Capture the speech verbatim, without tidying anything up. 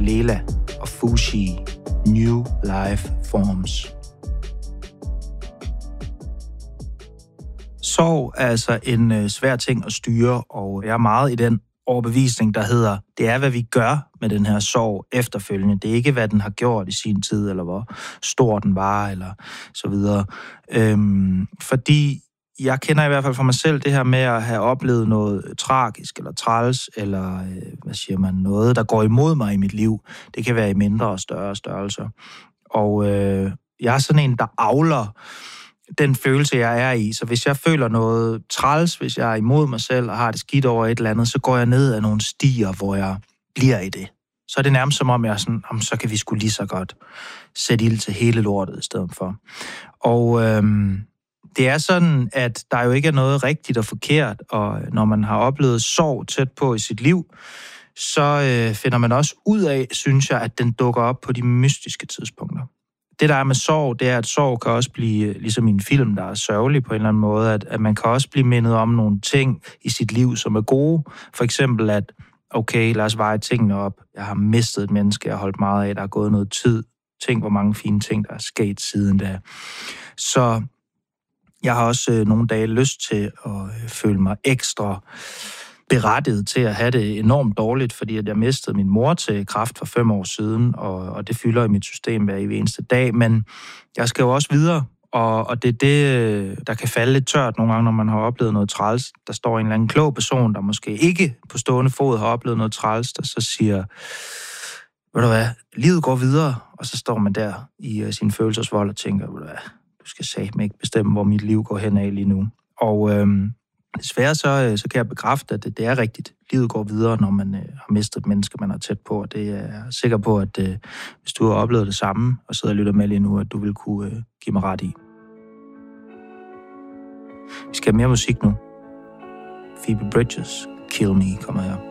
Lela og Fushi, New Life Forms. Sorg er altså en øh, svær ting at styre, og jeg er meget i den overbevisning, der hedder, det er, hvad vi gør med den her sorg efterfølgende. Det er ikke, hvad den har gjort i sin tid, eller hvor stor den var, eller så videre. Øhm, fordi jeg kender i hvert fald for mig selv det her med at have oplevet noget tragisk, eller træls, eller øh, hvad siger man, noget, der går imod mig i mit liv. Det kan være i mindre og større størrelser. Og øh, jeg er sådan en, der avler den følelse, jeg er i. Så hvis jeg føler noget træls, hvis jeg er imod mig selv og har det skidt over et eller andet, så går jeg ned ad nogle stier, hvor jeg bliver i det. Så er det nærmest som om, jeg er sådan, jamen, så kan vi sgu lige så godt sætte ild til hele lortet i stedet for. Og øhm, det er sådan, at der jo ikke er noget rigtigt og forkert, og når man har oplevet sorg tæt på i sit liv, så øh, finder man også ud af, synes jeg, at den dukker op på de mystiske tidspunkter. Det, der er med sorg, det er, at sorg kan også blive, ligesom i en film, der er sørgelig på en eller anden måde, at, at man kan også blive mindet om nogle ting i sit liv, som er gode. For eksempel, at okay, lad os veje tingene op. Jeg har mistet et menneske, jeg har holdt meget af, der er gået noget tid. Tænk, hvor mange fine ting, der er sket siden da. Så jeg har også øh, nogle dage lyst til at øh, føle mig ekstra berettiget til at have det enormt dårligt, fordi at jeg mistede min mor til kræft for fem år siden, og, og det fylder i mit system hver eneste dag, men jeg skal jo også videre, og, og det er det, der kan falde lidt tørt nogle gange, når man har oplevet noget træls. Der står en eller anden klog person, der måske ikke på stående fod har oplevet noget træls, der så siger, ved du hvad, livet går videre, og så står man der i uh, sin følelsesvold og tænker, ved du hvad, du skal satme ikke bestemme, hvor mit liv går hen af lige nu. Og øhm, desværre så, så kan jeg bekræfte, at det, det er rigtigt. Livet går videre, når man øh, har mistet et menneske, man er tæt på. Og det er jeg sikker på, at øh, hvis du har oplevet det samme, og sidder og lytter med lige nu, at du vil kunne øh, give mig ret i. Vi skal have mere musik nu. Phoebe Bridgers, Kill Me, kommer her.